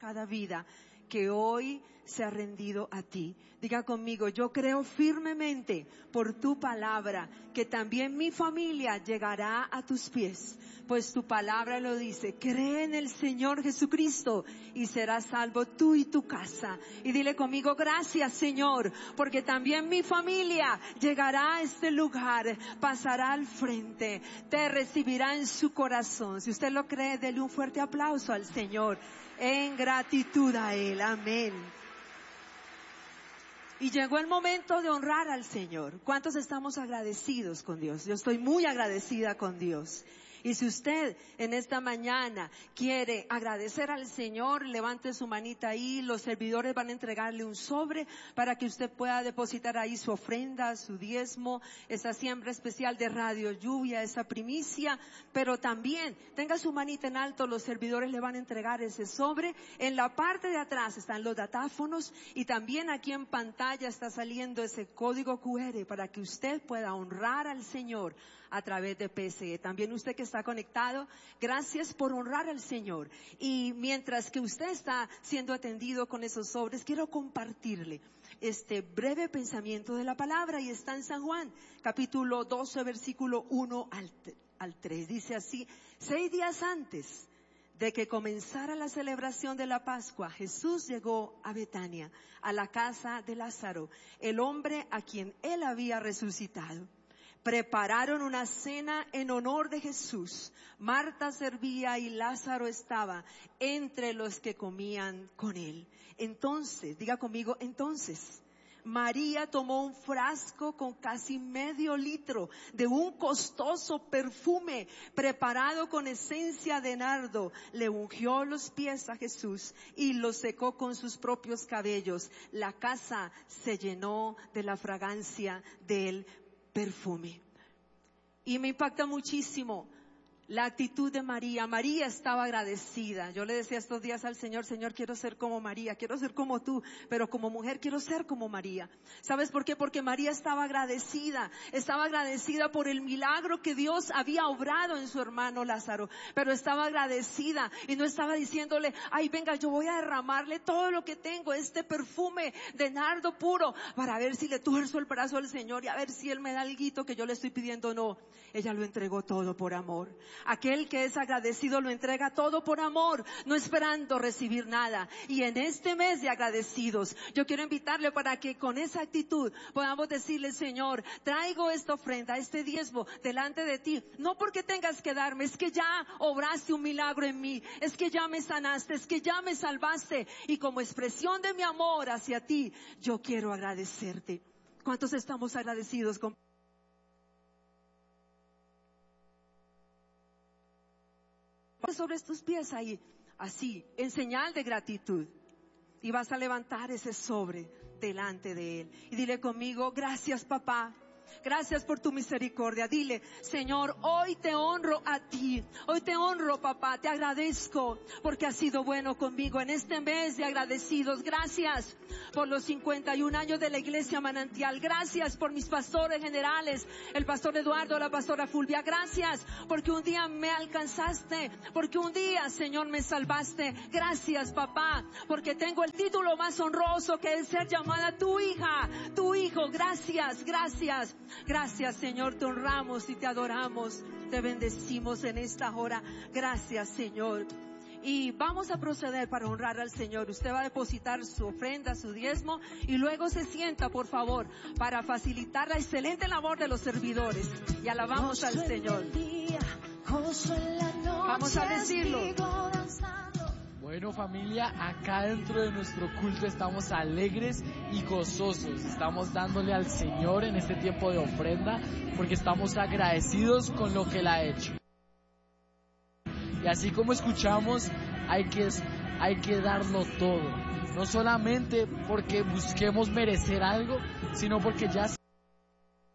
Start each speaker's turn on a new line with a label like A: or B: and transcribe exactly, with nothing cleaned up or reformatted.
A: cada vida que hoy se ha rendido a ti. Diga conmigo, yo creo firmemente por tu palabra que también mi familia llegará a tus pies, pues tu palabra lo dice. Cree en el Señor Jesucristo y serás salvo tú y tu casa. Y dile conmigo, gracias Señor, porque también mi familia llegará a este lugar, pasará al frente, te recibirá en su corazón. Si usted lo cree, dele un fuerte aplauso al Señor en gratitud a Él. Amén. Y llegó el momento de honrar al Señor. ¿Cuántos estamos agradecidos con Dios? Yo estoy muy agradecida con Dios. Y si usted en esta mañana quiere agradecer al Señor, levante su manita ahí. Los servidores van a entregarle un sobre para que usted pueda depositar ahí su ofrenda, su diezmo, esa siembra especial de Radio Lluvia, esa primicia. Pero también tenga su manita en alto, los servidores le van a entregar ese sobre. En la parte de atrás están los datáfonos y también aquí en pantalla está saliendo ese código cu erre para que usted pueda honrar al Señor a través de P S E. También usted que está conectado, gracias por honrar al Señor. Y mientras que usted está siendo atendido con esos sobres, quiero compartirle este breve pensamiento de la palabra, y está en San Juan, capítulo doce, versículo uno al tres. Dice así: seis días antes de que comenzara la celebración de la Pascua, Jesús llegó a Betania, a la casa de Lázaro, el hombre a quien él había resucitado. Prepararon una cena en honor de Jesús. Marta servía y Lázaro estaba entre los que comían con él. Entonces, diga conmigo, entonces, María tomó un frasco con casi medio litro de un costoso perfume preparado con esencia de nardo. Le ungió los pies a Jesús y los secó con sus propios cabellos. La casa se llenó de la fragancia del perfume. Y me impacta muchísimo la actitud de María. María estaba agradecida. Yo le decía estos días al Señor: Señor, quiero ser como María, quiero ser como tú, pero como mujer quiero ser como María. ¿Sabes por qué? Porque María estaba agradecida, estaba agradecida por el milagro que Dios había obrado en su hermano Lázaro, pero estaba agradecida y no estaba diciéndole: ay, venga, yo voy a derramarle todo lo que tengo, este perfume de nardo puro, para ver si le tuerzo el brazo al Señor y a ver si Él me da alguito que yo le estoy pidiendo. No, ella lo entregó todo por amor. Aquel que es agradecido lo entrega todo por amor, no esperando recibir nada. Y en este mes de agradecidos, yo quiero invitarle para que con esa actitud podamos decirle: Señor, traigo esta ofrenda, este diezmo delante de ti, no porque tengas que darme, es que ya obraste un milagro en mí, es que ya me sanaste, es que ya me salvaste, y como expresión de mi amor hacia ti, yo quiero agradecerte. ¿Cuántos estamos agradecidos con sobre tus pies ahí, así, en señal de gratitud? Y vas a levantar ese sobre delante de Él y dile conmigo: gracias, papá, gracias por tu misericordia. Dile: Señor, hoy te honro a ti, hoy te honro, papá, te agradezco porque has sido bueno conmigo en este mes de agradecidos. Gracias por los cincuenta y un años de la Iglesia Manantial. Gracias por mis pastores generales, el pastor Eduardo, la pastora Fulvia. Gracias porque un día me alcanzaste, porque un día, Señor, me salvaste. Gracias, papá, porque tengo el título más honroso, que es ser llamada tu hija, tu hijo. Gracias, gracias. Gracias, Señor, te honramos y te adoramos, te bendecimos en esta hora. Gracias, Señor. Y vamos a proceder para honrar al Señor. Usted va a depositar su ofrenda, su diezmo, y luego se sienta, por favor, para facilitar la excelente labor de los servidores. Y alabamos al Señor. Vamos a decirlo.
B: Bueno, familia, acá dentro de nuestro culto estamos alegres y gozosos. Estamos dándole al Señor en este tiempo de ofrenda porque estamos agradecidos con lo que Él ha hecho. Y así como escuchamos, hay que, hay que darlo todo. No solamente porque busquemos merecer algo, sino porque ya